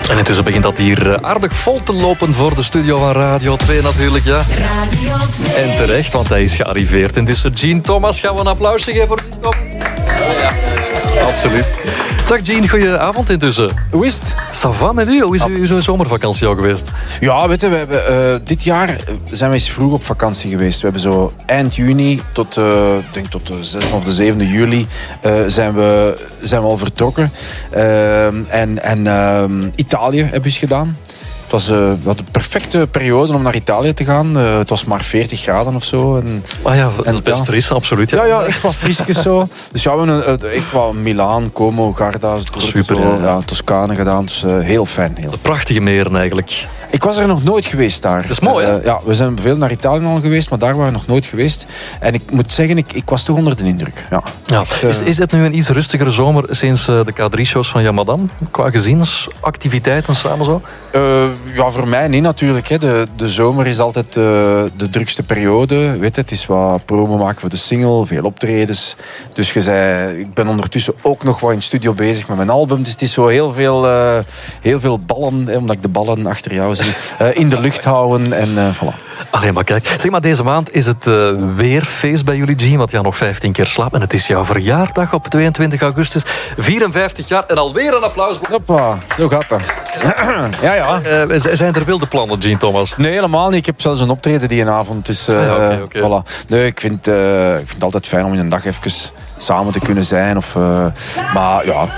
En intussen begint dat hier aardig vol te lopen voor de studio van Radio 2 natuurlijk, ja. Radio 2. En terecht, want hij is gearriveerd. Intussen Gene Thomas, gaan we een applausje geven voor Gene Thomas? Ja, absoluut. Dag Gene, goedenavond intussen. Hoe is het? Ça va met u? Hoe is uw zomervakantie al geweest? Ja, weet je, we hebben, dit jaar zijn we eens vroeg op vakantie geweest. We hebben zo eind juni tot de 6e of de 7e juli zijn we al vertrokken. Italië hebben we eens gedaan. Het was de perfecte periode om naar Italië te gaan. Het was maar 40 graden of zo. En best fris, absoluut. Ja, echt wat frisjes zo. Dus ja, we hebben echt wat Milaan, Como, Garda, super, zo, Toscane gedaan. Dus heel fijn. De prachtige meren eigenlijk. Ik was er nog nooit geweest daar. Dat is mooi, hè? Ja, we zijn veel naar Italië al geweest, maar daar waren we nog nooit geweest. En ik moet zeggen, ik was toch onder de indruk. Ja. Is dit nu een iets rustigere zomer sinds de K3-shows van Yamadam? Qua gezinsactiviteiten samen zo? Ja, voor mij niet natuurlijk. Hè. De zomer is altijd de drukste periode. Weet je, het is wat promo maken voor de single, veel optredens. Dus ik ben ondertussen ook nog wat in de studio bezig met mijn album. Dus het is zo heel veel ballen, hè, omdat ik de ballen achter jou zie, in de lucht houden en voilà. Allee, maar kijk, zeg maar, deze maand is het weer feest bij jullie, Gene, want ja, nog 15 keer slaap. En het is jouw verjaardag op 22 augustus. 54 jaar en alweer een applaus. Hoppa, zo gaat dat. Ja. Zijn er wilde plannen, Gene Thomas? Nee, helemaal niet. Ik heb zelfs een optreden die avond. Dus, Okay. Voilà. Nee, ik vind het altijd fijn om in een dag even samen te kunnen zijn. Maar ja...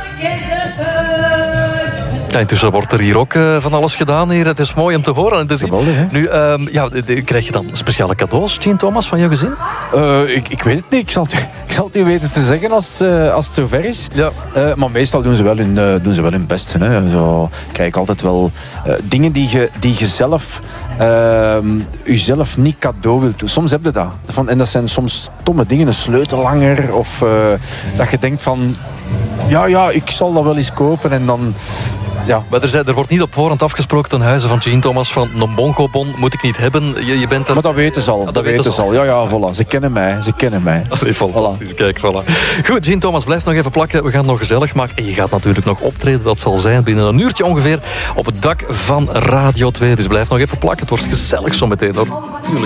Ja, intussen wordt er hier ook van alles gedaan. Hier. Het is mooi om te horen en te zien. Geweldig, hè? Nu, krijg je dan speciale cadeaus, Gene Thomas, van jouw gezin? Ik weet het niet. Ik zal het niet weten te zeggen als het zover is. Ja. Maar meestal doen ze wel hun best. Hè. Zo krijg ik altijd wel dingen die je zelf... jezelf niet cadeau wilt doen. Soms heb je dat. En dat zijn soms stomme dingen. Een sleutellanger. Of dat je denkt van... Ja, ik zal dat wel eens kopen. En dan... Ja. Maar er wordt niet op voorhand afgesproken ten huize van Gene Thomas van een bongo-bon moet ik niet hebben. Je bent er... Maar dat weten ze al. Dat weten ze al. Ja, voilà. Ze kennen mij. Allee, fantastisch. Voilà. Kijk, voilà. Goed, Gene Thomas, blijf nog even plakken. We gaan het nog gezellig maken. En je gaat natuurlijk nog optreden. Dat zal zijn binnen een uurtje ongeveer op het dak van Radio 2. Dus blijf nog even plakken. Het wordt gezellig zo meteen. Tuurlijk.